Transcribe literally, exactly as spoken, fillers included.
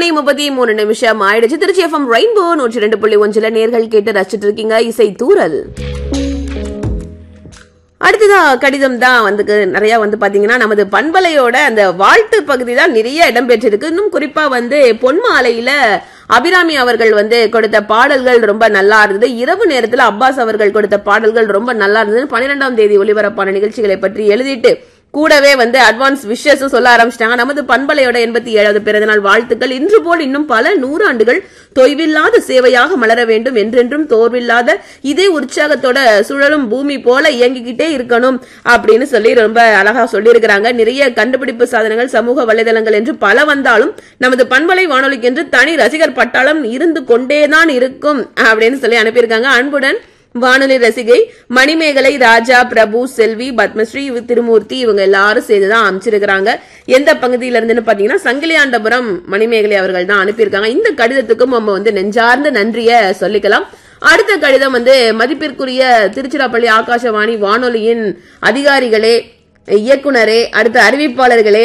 மணி முப்பத்தி மூணு நிமிஷம் ஆயிடுச்சு. திருச்சி எஃப்எம் ரெயின்போ நூற்றி ரெண்டு புள்ளி ஒன்றுல நேர்கள் கேட்டு ரசிச்சுட்டு இருக்கீங்க இசை தூரல். அடுத்ததா கடிதம் தான் வந்து நிறைய வந்து பாத்தீங்கன்னா நமது பண்பலையோட அந்த வாழ்த்து பகுதி தான் நிறைய இடம்பெற்றிருக்கு. இன்னும் குறிப்பா வந்து பொன்மாலையில அபிராமி அவர்கள் வந்து கொடுத்த பாடல்கள் ரொம்ப நல்லா இருந்தது. இரவு நேரத்துல அப்பாஸ் அவர்கள் கொடுத்த பாடல்கள் ரொம்ப நல்லா இருந்தது. பன்னிரெண்டாம் தேதி ஒலிபரப்பான நிகழ்ச்சிகளை பற்றி எழுதிட்டு கூடவே வந்து அட்வான்ஸ் விஷஸ் சொல்ல ஆரம்பிச்சிட்டாங்க. நமது பண்பலையோட எண்பத்தி ஏழாவது பிறந்தநாள் வாழ்த்துக்கள். இன்று போல் இன்னும் பல நூறாண்டுகள் தொய்வில்லாத சேவையாக மலர வேண்டும், என்றென்றும் தோர்வில்லாத இதே உற்சாகத்தோட சுழலும் பூமி போல இயங்கிக்கிட்டே இருக்கணும் அப்படின்னு சொல்லி ரொம்ப அழகா சொல்லி இருக்கிறாங்க. நிறைய கண்டுபிடிப்பு சாதனங்கள் சமூக வலைதளங்கள் என்று பல வந்தாலும் நமது பண்பலை வானொலிக்கு என்று தனி ரசிகர் பட்டாளம் இருந்து கொண்டேதான் இருக்கும் அப்படின்னு சொல்லி அனுப்பியிருக்காங்க. அன்புடன் வானொலி ரசிகை மணிமேகலை, ராஜா, பிரபு, செல்வி, பத்மஸ்ரீ, திருமூர்த்தி இவங்க எல்லாரும் சேர்ந்துதான் அமைச்சிருக்கிறாங்க. எந்த பகுதியில இருந்துன்னு பாத்தீங்கன்னா சங்கிலியாண்டபுரம் மணிமேகலை அவர்கள் தான் அனுப்பியிருக்காங்க. இந்த கடிதத்துக்கும் நம்ம வந்து நெஞ்சார்ந்த நன்றிய சொல்லிக்கலாம். அடுத்த கடிதம் வந்து மதிப்பிற்குரிய திருச்சிராப்பள்ளி ஆகாசவாணி வானொலியின் அதிகாரிகளே, இயக்குனரே, அடுத்த அறிவிப்பாளர்களே,